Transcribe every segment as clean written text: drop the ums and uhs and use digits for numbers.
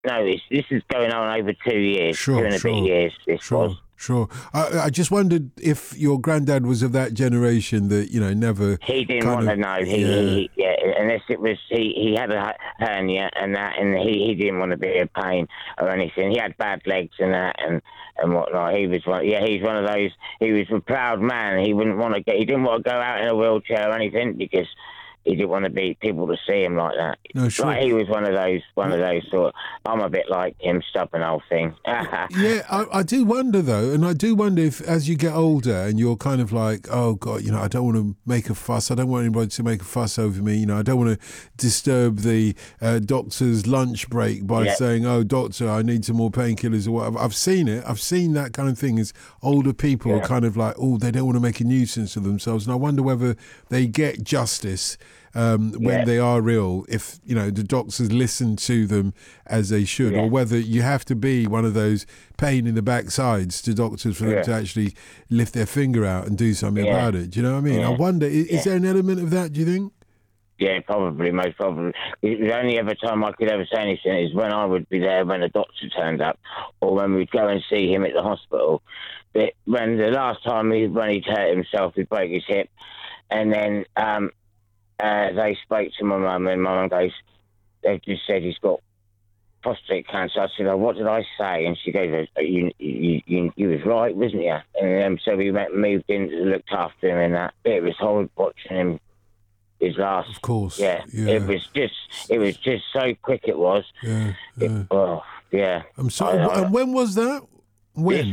No, this is going on over 2 years, Sure, 2 and a bit years. This was. Sure. I just wondered if your granddad was of that generation that, never He didn't kind want to of... know. Yeah. Yeah, unless it was he had a hernia and that, and he didn't want to be in pain or anything. He had bad legs and that and whatnot. He was one. Yeah, he's one of those. He was a proud man. He didn't want to go out in a wheelchair or anything because he didn't want to be people to see him like that. No, sure. Like he was one of those sort. I'm a bit like him, stubborn old thing. Yeah, I do wonder though, and I do wonder if as you get older and you're kind of like, oh God, I don't want to make a fuss. I don't want anybody to make a fuss over me. I don't want to disturb the doctor's lunch break by saying, oh doctor, I need some more painkillers or whatever. I've seen it. I've seen that kind of thing as older people kind of like, oh, they don't want to make a nuisance of themselves. And I wonder whether they get justice when they are ill, if the doctors listen to them as they should, or whether you have to be one of those pain in the backsides to doctors for them to actually lift their finger out and do something about it. Do you know what I mean? I wonder, is there an element of that, do you think? Yeah, probably, most probably. The only other time I could ever say anything is when I would be there when the doctor turned up, or when we'd go and see him at the hospital. But when the last time when he'd hurt himself, he broke his hip, and then they spoke to my mum, and my mum goes, they've just said he's got prostate cancer. I said, oh, what did I say? And she goes, you was right, wasn't you? And so we moved in, looked after him and that. It was horrible watching him, his last. Of course. Yeah. It was just so quick it was. Yeah. I'm sorry. And when was that? When?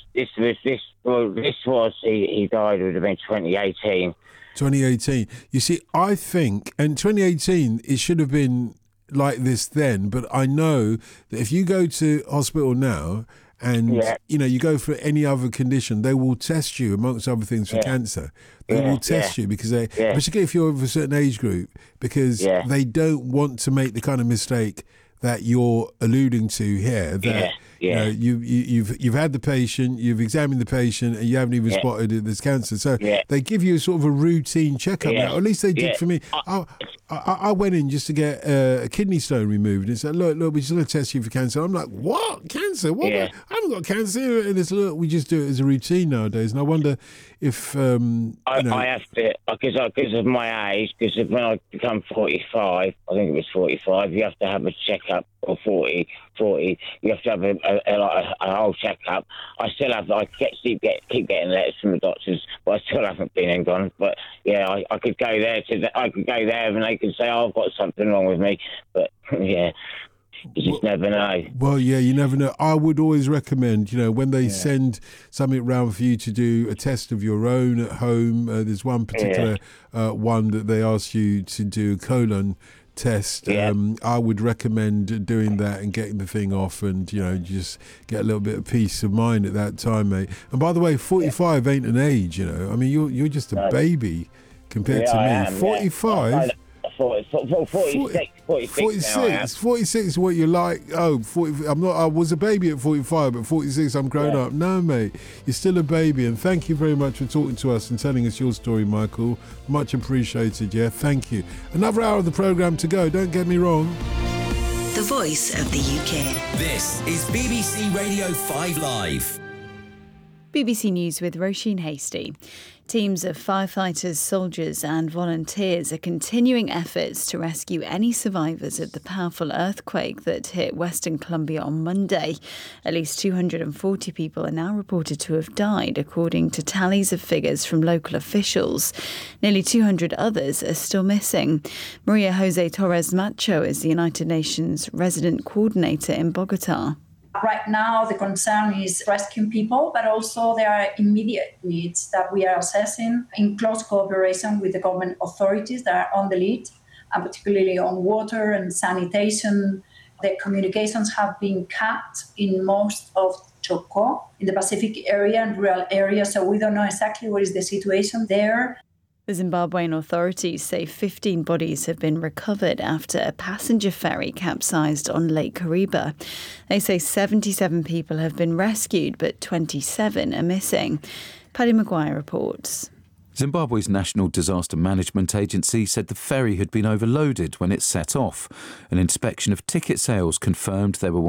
He died, it would have been 2018. 2018. You see, I think, and 2018, it should have been like this then, but I know that if you go to hospital now and, you go for any other condition, they will test you, amongst other things, for cancer. They will test you because particularly if you're of a certain age group, because they don't want to make the kind of mistake that you're alluding to here, that you've had the patient, you've examined the patient, and you haven't even spotted that there's cancer. So they give you sort of a routine checkup now, or at least they did for me. I went in just to get a kidney stone removed, and said, look, we're just going to test you for cancer. I'm like, what? Cancer? What? I haven't got cancer. And it's, look, we just do it as a routine nowadays. And I wonder if... I have to, because of my age, because when I become 45, I think it was 45, you have to have a checkup, or 40, you have to have a whole checkup. I keep getting letters from the doctors, but I still haven't been and gone. But I could go there and they could say, oh, I've got something wrong with me. But you just never know. Well, you never know. I would always recommend, when they send something round for you to do a test of your own at home. There's one particular one that they ask you to do a colon test. I would recommend doing that and getting the thing off, and just get a little bit of peace of mind at that time, mate. And by the way, 45 ain't an age. I mean, you're just a baby compared to me. 45. 46 is what you're like. Oh, 40, I was a baby at 45, but 46 I'm grown up. No, mate, you're still a baby. And thank you very much for talking to us and telling us your story, Michael. Much appreciated. Thank you. Another hour of the programme to go, don't get me wrong. The Voice of the UK. This is BBC Radio 5 Live. BBC News with Roisin Hasty. Teams of firefighters, soldiers and volunteers are continuing efforts to rescue any survivors of the powerful earthquake that hit Western Colombia on Monday. At least 240 people are now reported to have died, according to tallies of figures from local officials. Nearly 200 others are still missing. Maria Jose Torres Macho is the United Nations resident coordinator in Bogota. Right now, the concern is rescuing people, but also there are immediate needs that we are assessing in close cooperation with the government authorities that are on the lead, and particularly on water and sanitation. The communications have been cut in most of Chocó, in the Pacific area and rural areas, so we don't know exactly what is the situation there. The Zimbabwean authorities say 15 bodies have been recovered after a passenger ferry capsized on Lake Kariba. They say 77 people have been rescued, but 27 are missing. Paddy Maguire reports. Zimbabwe's National Disaster Management Agency said the ferry had been overloaded when it set off. An inspection of ticket sales confirmed there were